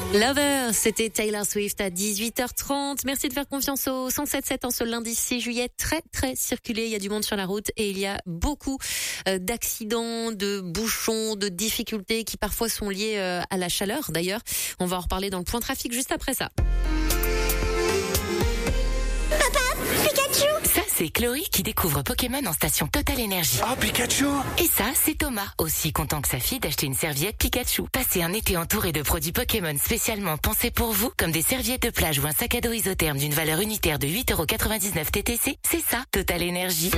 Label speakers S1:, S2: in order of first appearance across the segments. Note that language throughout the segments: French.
S1: Lover, c'était Taylor Swift à 18h30. Merci de faire confiance au 107.7 en ce lundi 6 juillet. Très, très circulé. Il y a du monde sur la route et il y a beaucoup d'accidents, de bouchons, de difficultés qui parfois sont liés à la chaleur. D'ailleurs, on va en reparler dans le point trafic juste après ça.
S2: Ça, c'est Chloé qui découvre Pokémon en station Total Énergie.
S3: Oh, Pikachu!
S2: Et ça, c'est Thomas, aussi content que sa fille d'acheter une serviette Pikachu. Passez un été entouré de produits Pokémon spécialement pensés pour vous, comme des serviettes de plage ou un sac à dos isotherme d'une valeur unitaire de 8,99€ TTC. C'est ça, Total Énergie.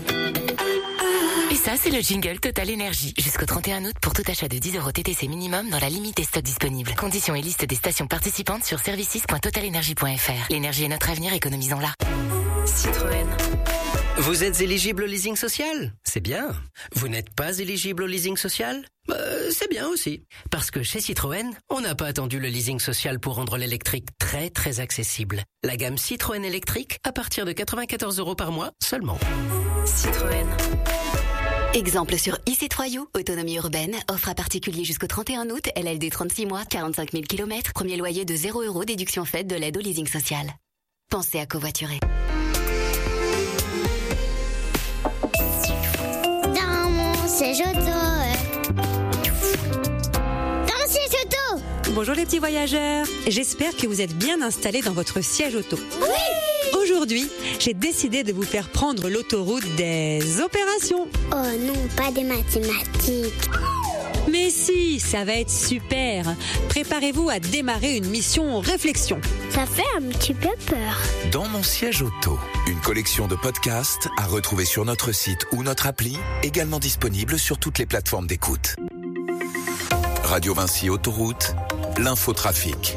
S2: Et ça, c'est le jingle Total Énergie. Jusqu'au 31 août pour tout achat de 10€ TTC minimum dans la limite des stocks disponibles. Conditions et liste des stations participantes sur services.totalenergie.fr. L'énergie est notre avenir, économisons-la.
S1: Citroën.
S4: Vous êtes éligible au leasing social? C'est bien. Vous n'êtes pas éligible au leasing social? C'est bien aussi. Parce que chez Citroën, on n'a pas attendu le leasing social pour rendre l'électrique très très accessible. La gamme Citroën électrique à partir de 94€ par mois seulement.
S1: Citroën.
S5: Exemple sur e-C3U, autonomie urbaine, offre à particulier jusqu'au 31 août, LLD 36 mois, 45 000 km, premier loyer de 0€, déduction faite de l'aide au leasing social. Pensez à covoiturer.
S6: Dans mon siège auto. Dans mon siège auto.
S7: Bonjour les petits voyageurs, j'espère que vous êtes bien installés dans votre siège auto.
S6: Oui.
S7: Aujourd'hui, j'ai décidé de vous faire prendre l'autoroute des opérations.
S6: Oh non, pas des mathématiques.
S7: Mais si, ça va être super. Préparez-vous à démarrer une mission réflexion.
S6: Ça fait un petit peu peur.
S3: Dans mon siège auto, une collection de podcasts à retrouver sur notre site ou notre appli, également disponible sur toutes les plateformes d'écoute. Radio Vinci Autoroute, l'infotrafic.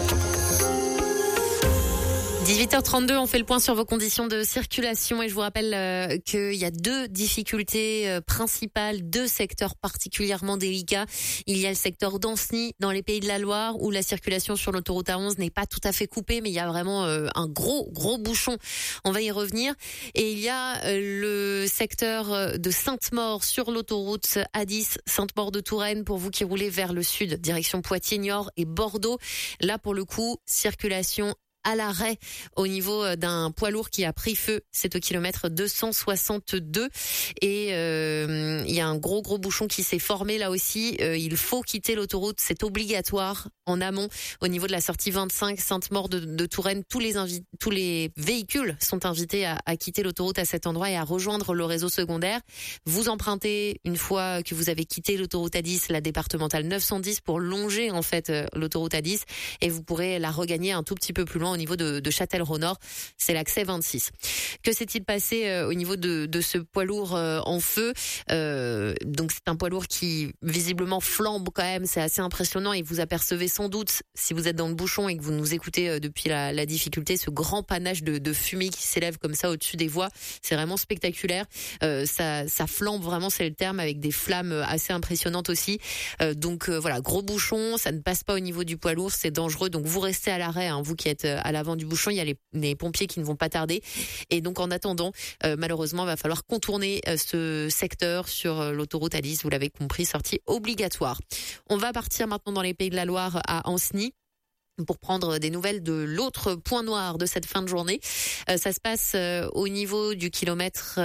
S1: 18h32, on fait le point sur vos conditions de circulation et je vous rappelle qu'il y a deux difficultés principales, deux secteurs particulièrement délicats. Il y a le secteur d'Anceny dans les Pays de la Loire où la circulation sur l'autoroute A11 n'est pas tout à fait coupée mais il y a vraiment un gros bouchon. On va y revenir. Et il y a le secteur de Sainte-Maure sur l'autoroute A10, Sainte-Maure de Touraine pour vous qui roulez vers le sud, direction Poitiers, Niort et Bordeaux. Là pour le coup, circulation à l'arrêt au niveau d'un poids lourd qui a pris feu. C'est au kilomètre 262 et il y a un gros bouchon qui s'est formé là aussi. Il faut quitter l'autoroute, c'est obligatoire en amont au niveau de la sortie 25 Sainte-Maure de Touraine. Tous les véhicules sont invités à quitter l'autoroute à cet endroit et à rejoindre le réseau secondaire. Vous empruntez une fois que vous avez quitté l'autoroute A10 la départementale 910 pour longer en fait l'autoroute A10 et vous pourrez la regagner un tout petit peu plus loin au niveau de Châtellerault-Nord, c'est l'accès 26. Que s'est-il passé au niveau de ce poids lourd en feu? Donc c'est un poids lourd qui visiblement flambe quand même, c'est assez impressionnant et vous apercevez sans doute, si vous êtes dans le bouchon et que vous nous écoutez depuis la difficulté, ce grand panache de fumée qui s'élève comme ça au-dessus des voies. C'est vraiment spectaculaire. Ça flambe vraiment, c'est le terme, avec des flammes assez impressionnantes aussi. Donc voilà, gros bouchon, ça ne passe pas au niveau du poids lourd, c'est dangereux. Donc vous restez à l'arrêt, vous qui êtes à l'avant du bouchon, il y a les pompiers qui ne vont pas tarder. Et donc en attendant, malheureusement, il va falloir contourner ce secteur sur l'autoroute A10, vous l'avez compris, sortie obligatoire. On va partir maintenant dans les Pays de la Loire à Anceny pour prendre des nouvelles de l'autre point noir de cette fin de journée. Ça se passe au niveau du kilomètre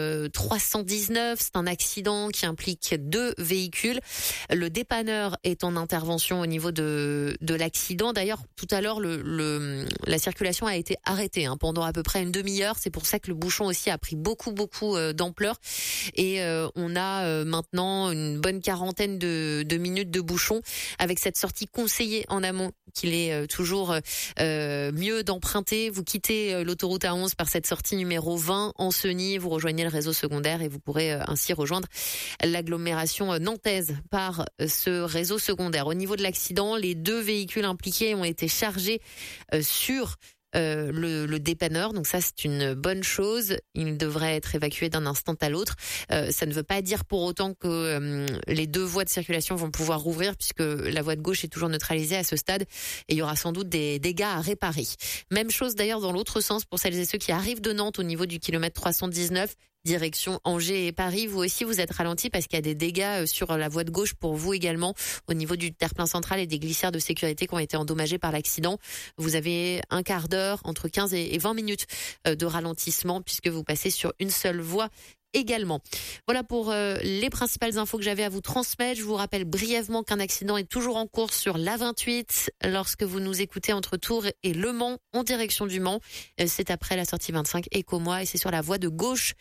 S1: 319. C'est un accident qui implique deux véhicules. Le dépanneur est en intervention au niveau de l'accident. D'ailleurs, tout à l'heure, la circulation a été arrêtée pendant à peu près une demi-heure. C'est pour ça que le bouchon aussi a pris beaucoup d'ampleur. Et on a maintenant une bonne quarantaine de minutes de bouchon avec cette sortie conseillée en amont qu'il est toujours mieux d'emprunter. Vous quittez l'autoroute A11 par cette sortie numéro 20 Anceny, vous rejoignez le réseau secondaire et vous pourrez ainsi rejoindre l'agglomération nantaise par ce réseau secondaire. Au niveau de l'accident, les deux véhicules impliqués ont été chargés sur le dépanneur, donc ça c'est une bonne chose. Il devrait être évacué d'un instant à l'autre. Ça ne veut pas dire pour autant que les deux voies de circulation vont pouvoir rouvrir, puisque la voie de gauche est toujours neutralisée à ce stade et il y aura sans doute des dégâts à réparer. Même chose d'ailleurs dans l'autre sens pour celles et ceux qui arrivent de Nantes au niveau du kilomètre 319. direction Angers et Paris. Vous aussi, vous êtes ralenti parce qu'il y a des dégâts sur la voie de gauche pour vous également au niveau du terre-plein central et des glissières de sécurité qui ont été endommagées par l'accident. Vous avez un quart d'heure, entre 15 et 20 minutes de ralentissement puisque vous passez sur une seule voie également. Voilà pour les principales infos que j'avais à vous transmettre. Je vous rappelle brièvement qu'un accident est toujours en cours sur l'A28 lorsque vous nous écoutez entre Tours et Le Mans en direction du Mans. C'est après la sortie 25 Écomois et c'est sur la voie de gauche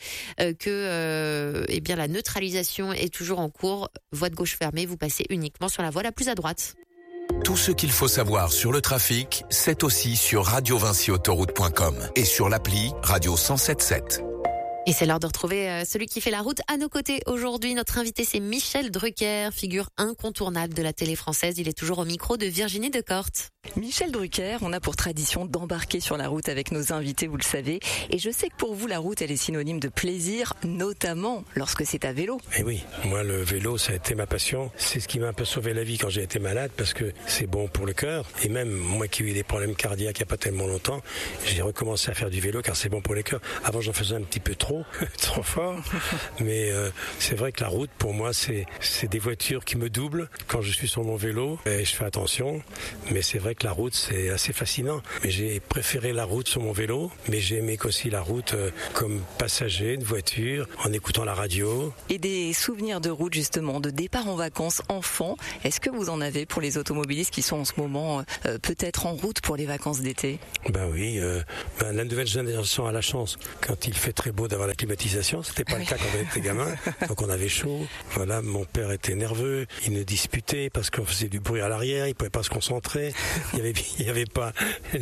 S1: que la neutralisation est toujours en cours. Voie de gauche fermée, vous passez uniquement sur la voie la plus à droite.
S3: Tout ce qu'il faut savoir sur le trafic, c'est aussi sur radiovinciautoroute.com et sur l'appli Radio 107.7.
S1: Et c'est l'heure de retrouver celui qui fait la route à nos côtés aujourd'hui. Notre invité, c'est Michel Drucker, figure incontournable de la télé française. Il est toujours au micro de Virginie Decorte.
S8: Michel Drucker, on a pour tradition d'embarquer sur la route avec nos invités, vous le savez. Et je sais que pour vous, la route, elle est synonyme de plaisir, notamment lorsque c'est à vélo.
S9: Et oui, moi, le vélo, ça a été ma passion. C'est ce qui m'a un peu sauvé la vie quand j'ai été malade parce que c'est bon pour le cœur. Et même moi qui ai eu des problèmes cardiaques il n'y a pas tellement longtemps, j'ai recommencé à faire du vélo car c'est bon pour le cœur. Avant, j'en faisais un petit peu trop fort. Mais c'est vrai que la route, pour moi, c'est des voitures qui me doublent quand je suis sur mon vélo. Et je fais attention. Mais c'est vrai que la route, c'est assez fascinant. Mais j'ai préféré la route sur mon vélo. Mais j'ai aimé aussi la route comme passager de voiture, en écoutant la radio.
S8: Et des souvenirs de route, justement, de départ en vacances enfant. Est-ce que vous en avez pour les automobilistes qui sont en ce moment peut-être en route pour les vacances d'été?
S9: Ben oui. La nouvelle génération a la chance. Quand il fait très beau d'avoir la climatisation, c'était pas le cas quand on était gamin, donc on avait chaud. Voilà, mon père était nerveux, il nous disputait parce qu'on faisait du bruit à l'arrière, il pouvait pas se concentrer. Il y avait pas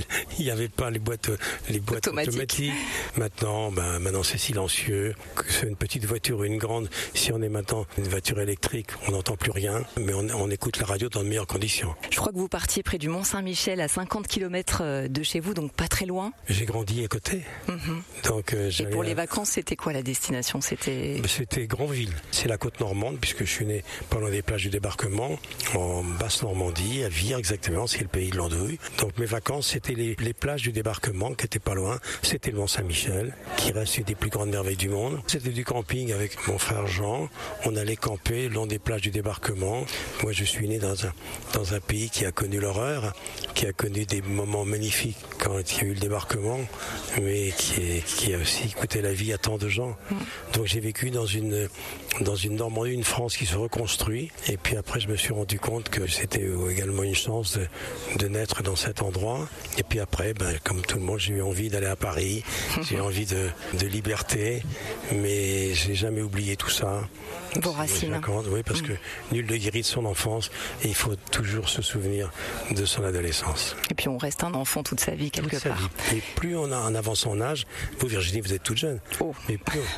S9: les boîtes automatiques. Maintenant c'est silencieux. Que c'est une petite voiture ou une grande, si on est maintenant une voiture électrique, on n'entend plus rien, mais on écoute la radio dans de meilleures conditions.
S8: Je crois que vous partiez près du Mont-Saint-Michel à 50 km de chez vous, donc pas très loin.
S9: J'ai grandi à côté. Donc
S8: et pour les vacances, c'était quoi la destination? C'était
S9: Granville. C'est la côte normande, puisque je suis né pas loin des plages du débarquement, en basse Normandie, à Vire exactement, c'est le pays de l'andouille. Donc mes vacances, c'était les plages du débarquement, qui étaient pas loin. C'était le Mont-Saint-Michel, qui reste une des plus grandes merveilles du monde. C'était du camping avec mon frère Jean. On allait camper le long des plages du débarquement. Moi, je suis né dans un pays qui a connu l'horreur, qui a connu des moments magnifiques quand il y a eu le débarquement, mais qui a aussi coûté la vie à tant de gens. Donc j'ai vécu dans une Normandie, une France qui se reconstruit. Et puis après, je me suis rendu compte que c'était également une chance de naître dans cet endroit. Et puis après, comme tout le monde, j'ai eu envie d'aller à Paris. J'ai eu envie de liberté. Mais j'ai jamais oublié tout ça.
S8: Vos racines.
S9: Oui, parce que nul ne guérit de son enfance. Et il faut toujours se souvenir de son adolescence.
S8: Et puis on reste un enfant toute sa vie, quelque part.
S9: Et plus on avance en âge, vous Virginie, vous êtes toute jeune. Mais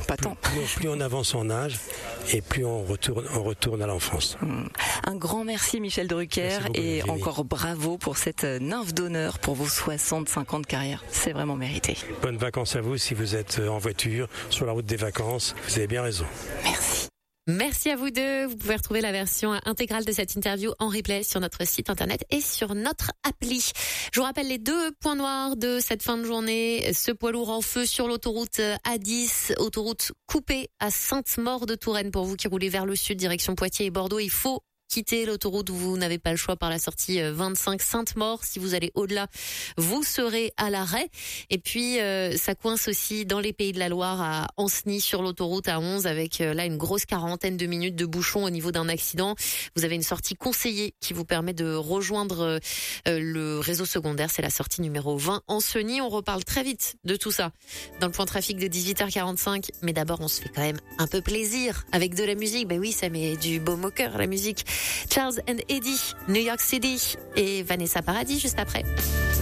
S9: plus on avance en âge et plus on retourne à l'enfance.
S8: Un grand merci Michel Drucker et encore bravo pour cette nymphe d'honneur pour vos 65 ans de carrière. C'est vraiment mérité.
S9: Bonnes vacances à vous si vous êtes en voiture, sur la route des vacances. Vous avez bien raison.
S8: Merci.
S1: Merci à vous deux. Vous pouvez retrouver la version intégrale de cette interview en replay sur notre site internet et sur notre appli. Je vous rappelle les 2 points noirs de cette fin de journée. Ce poids lourd en feu sur l'autoroute A10, autoroute coupée à Sainte-Maure-de-Touraine. Pour vous qui roulez vers le sud, direction Poitiers et Bordeaux, il faut quitter l'autoroute, vous n'avez pas le choix par la sortie 25 Sainte-Maure. Si vous allez au-delà, vous serez à l'arrêt. Et puis, ça coince aussi dans les Pays de la Loire à Ancenis sur l'autoroute A11 avec là une grosse quarantaine de minutes de bouchon au niveau d'un accident. Vous avez une sortie conseillée qui vous permet de rejoindre le réseau secondaire. C'est la sortie numéro 20 Ancenis. On reparle très vite de tout ça dans le point trafic de 18h45. Mais d'abord, on se fait quand même un peu plaisir avec de la musique. Ben oui, ça met du baume au cœur, la musique. Charles and Eddie, New York City et Vanessa Paradis juste après.